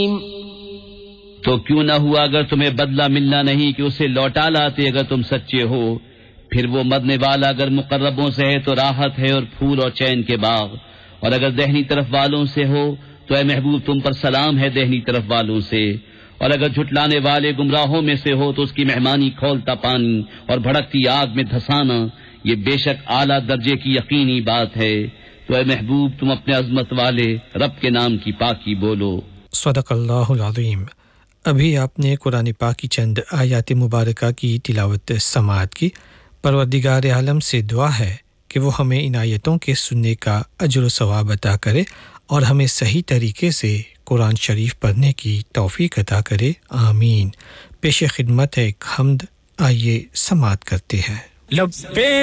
तो क्यों न हुआ अगर तुम्हें बदला मिलना नहीं कि उसे लौटा लाते अगर तुम सच्चे हो। फिर वो मरने वाला अगर मुकर्रबों से है तो राहत है और फूल और चैन के बाग, और अगर दहनी तरफ वालों से हो तो ए महबूब तुम पर सलाम है दहनी तरफ वालों से, और अगर झुटलाने वाले गुमराहों में से हो तो उसकी मेहमानी खौलता पानी और भड़कती आग में धसाना, ये बेशक आला दर्जे की यकीनी बात है। तो ए महबूब तुम अपने अजमत वाले रब के नाम की पाकी बोलो। सदक़ल्लाहुल अज़ीम। अभी आपने कुरान पाक की चंद आयात मुबारका की तिलावत समाअत की। परवरदिगार आलम से दुआ है कि वो हमें इन आयतों के सुनने का अजर व सवाब अता करे और हमें सही तरीके से कुरान शरीफ पढ़ने की तौफीक अता करे, आमीन। पेश खिदमत है एक हम्द, आइए समाअत करते हैं।